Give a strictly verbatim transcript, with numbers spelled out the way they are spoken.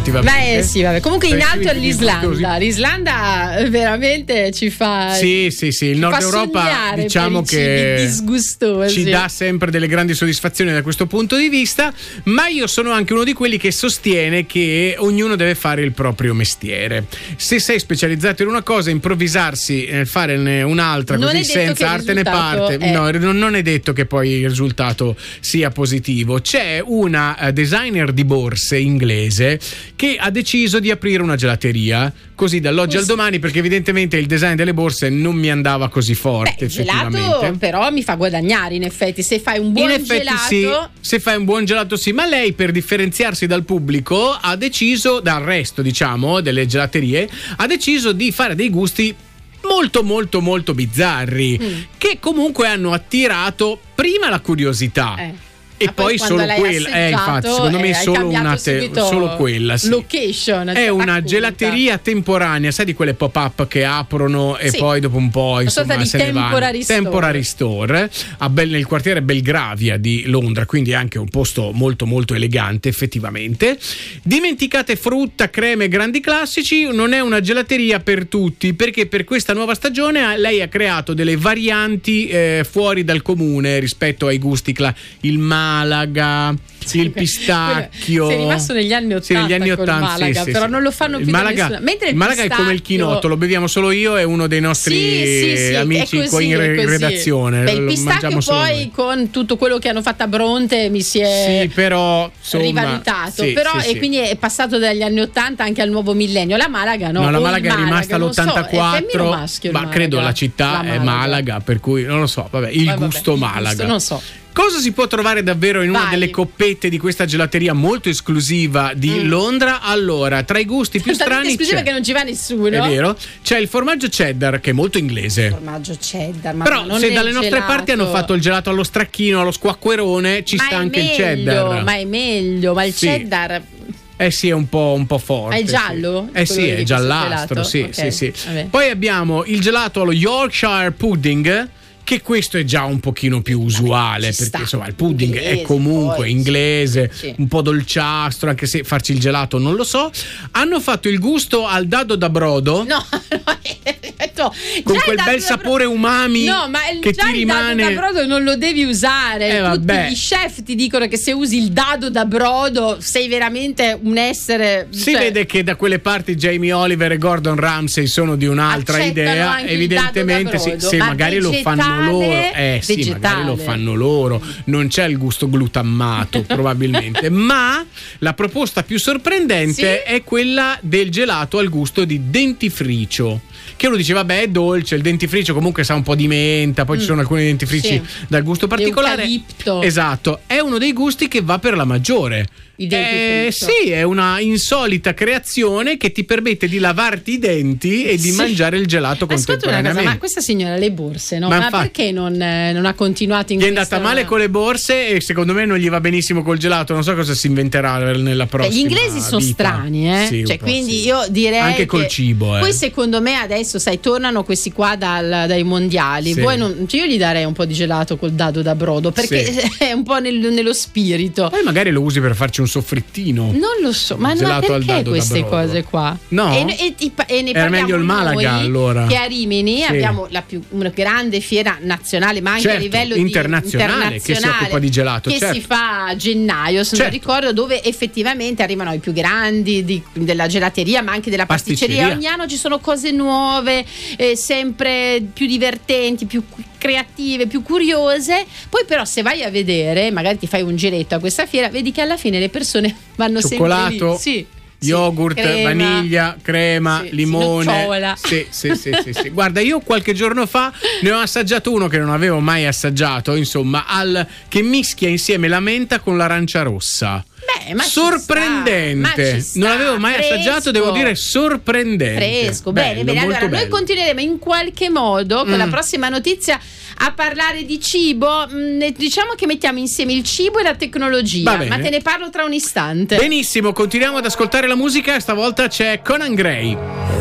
effettivamente. Beh sì, vabbè. Comunque in alto è l'Islanda. Così. L'Islanda veramente ci fa Sì, sì, sì, il Nord Europa diciamo che disgustosi. ci dà sempre delle grandi soddisfazioni da questo punto di vista, ma io sono anche uno di quelli che sostiene che ognuno deve fare il proprio mestiere. Se sei specializzato in una cosa, improvvisarsi nel farne un'altra non così senza arte né parte, è... no, non è detto che poi il risultato sia positivo. C'è una designer di borse inglese che ha deciso di aprire una gelateria così dall'oggi al domani, perché evidentemente il design delle borse non mi andava così forte. Beh, effettivamente. Gelato però mi fa guadagnare, in effetti, se fai un buon in effetti gelato sì, se fai un buon gelato sì, ma lei per differenziarsi dal pubblico ha deciso, dal resto diciamo delle gelaterie, ha deciso di fare dei gusti molto molto molto bizzarri, mm. che comunque hanno attirato prima la curiosità. Eh. E Ma poi, poi solo quella, eh, infatti, secondo me eh, è solo una te- solo quella. Sì. Location. È una gelateria temporanea, sai, di quelle pop-up che aprono e sì. poi dopo un po' insomma una se di ne vanno. Temporary Store. Temporary Store a Bel- nel quartiere Belgravia di Londra, quindi anche un posto molto molto elegante effettivamente. Dimenticate frutta, creme, grandi classici, non è una gelateria per tutti, perché per questa nuova stagione lei ha creato delle varianti eh, fuori dal comune rispetto ai gusti cla- il Malaga, sì, il pistacchio. Sei rimasto negli anni ottanta, sì, negli anni ottanta Malaga, sì, però sì. non lo fanno il più Malaga, da nessuna. Mentre il, il Malaga pistacchio... è come il chinotto, lo beviamo solo io e uno dei nostri sì, sì, sì, amici così, in, re- in redazione. Beh, il pistacchio poi con tutto quello che hanno fatto a Bronte mi si è sì, però, insomma, rivalutato, sì, però sì, e sì. quindi è passato dagli anni ottanta anche al nuovo millennio. La Malaga no, no la Malaga è rimasta all'ottantaquattro, so, maschio, ma Malaga, credo la città la Malaga. è Malaga, per cui non lo so, vabbè, il vabbè, gusto il Malaga. Gusto, non so. Cosa si può trovare davvero in Vai. una delle coppette di questa gelateria molto esclusiva di mm. Londra? Allora, tra i gusti più strani esclusiva c'è, che non ci va nessuno. È vero? C'è il formaggio cheddar, che è molto inglese. Il formaggio cheddar, ma però non se dalle gelato. nostre parti hanno fatto il gelato allo stracchino, allo squacquerone, ci ma sta anche meglio, il cheddar. Ma è meglio, ma il sì. cheddar Eh sì, è un po', un po' forte. Ma è giallo? Sì. Eh sì, è giallastro, sì, okay. sì, sì. Vabbè. Poi abbiamo il gelato allo Yorkshire pudding, che questo è già un pochino più usuale, perché sta. insomma il pudding inglese, è comunque poi, inglese, sì. un po' dolciastro, anche se farci il gelato non lo so. Hanno fatto il gusto al dado da brodo. No, no, no. Con quel bel sapore umami no, ma il, che già ti il rimane. dado da brodo non lo devi usare. Eh, Tutti vabbè. gli chef ti dicono che se usi il dado da brodo sei veramente un essere. Si cioè... vede che da quelle parti Jamie Oliver e Gordon Ramsay sono di un'altra Accettano idea. Evidentemente, se, se ma magari lo fanno loro, eh sì, vegetale. magari lo fanno loro. Non c'è il gusto glutammato, probabilmente. Ma la proposta più sorprendente sì? è quella del gelato al gusto di dentifricio. Che uno dice vabbè è dolce, il dentifricio comunque sa un po' di menta, poi mm. ci sono alcuni dentifrici sì. dal gusto particolare. Eucalipto. Esatto, è uno dei gusti che va per la maggiore. Eh, sì, è una insolita creazione che ti permette di lavarti i denti e di sì. mangiare il gelato contemporaneamente. Una cosa, ma questa signora le borse, no? Ma, ma infatti, perché non, eh, non ha continuato in gli è questa... andata male con le borse e secondo me non gli va benissimo col gelato. Non so cosa si inventerà nella prossima. Beh, gli inglesi sono vita. strani, eh? Sì, cioè, quindi sì. io direi anche che col cibo. Eh. Poi secondo me adesso, sai, tornano questi qua dal, dai mondiali. Sì. Poi non, cioè io gli darei un po' di gelato col dado da brodo perché sì. è un po' nel, nello spirito. Poi magari lo usi per farci un soffrittino. Non lo so, ma, ma perché queste cose qua? No, e, e, e, e ne era meglio il Malaga allora. Che a Rimini sì. abbiamo la più, una grande fiera nazionale, ma anche certo, a livello internazionale, di internazionale che si occupa di gelato, che certo. si fa a gennaio, se certo. non ricordo, dove effettivamente arrivano i più grandi di, della gelateria, ma anche della pasticceria. pasticceria. Ogni anno ci sono cose nuove, eh, sempre più divertenti, più creative, più curiose. Poi però se vai a vedere, magari ti fai un giretto a questa fiera, vedi che alla fine le persone vanno cioccolato, sempre lì. Sì. Yogurt, sì, crema, vaniglia, crema, sì, limone. Sì, sì, sì, sì, sì. Guarda, io qualche giorno fa ne ho assaggiato uno che non avevo mai assaggiato, insomma, al, che mischia insieme la menta con l'arancia rossa. Beh, ma sorprendente, ci sta, sta. non l'avevo mai Fresco. assaggiato, devo dire sorprendente. Fresco, bene, bello, bene. Allora, bello. noi continueremo in qualche modo con mm. la prossima notizia a parlare di cibo. Mm, diciamo che mettiamo insieme il cibo e la tecnologia, ma te ne parlo tra un istante. Benissimo, continuiamo ad ascoltare la musica. Stavolta c'è Conan Gray.